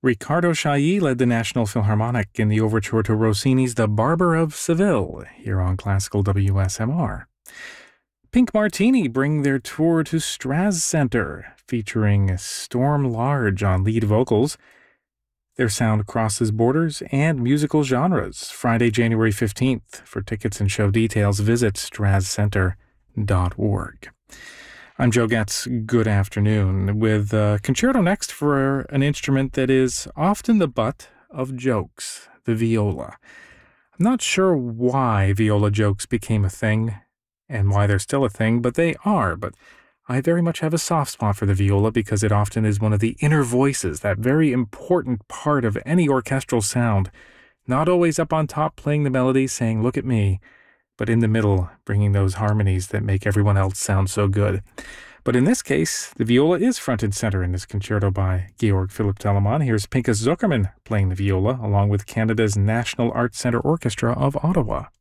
Riccardo Chailly led the National Philharmonic in the overture to Rossini's The Barber of Seville, here on Classical WSMR. Pink Martini bring their tour to Straz Center, featuring Storm Large on lead vocals. Their sound crosses borders and musical genres. Friday, January 15th. For tickets and show details, visit strazcenter.org. I'm Joe Getz. Good afternoon. With concerto next for an instrument that is often the butt of jokes, the viola. I'm not sure why viola jokes became a thing and why they're still a thing, but they are. But I very much have a soft spot for the viola because it often is one of the inner voices, that very important part of any orchestral sound. Not always up on top playing the melody, saying, "Look at me," but in the middle, bringing those harmonies that make everyone else sound so good. But in this case, the viola is front and center in this concerto by Georg Philipp Telemann. Here's Pinchas Zukerman playing the viola, along with Canada's National Arts Centre Orchestra of Ottawa.